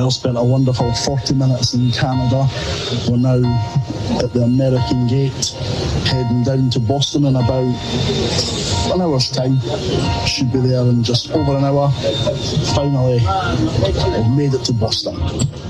there, spent a wonderful 40 minutes in Canada. We're now at the American Gate, heading down to Boston in about an hour's time. Should be there in just over an hour. Finally, we've made it to Boston.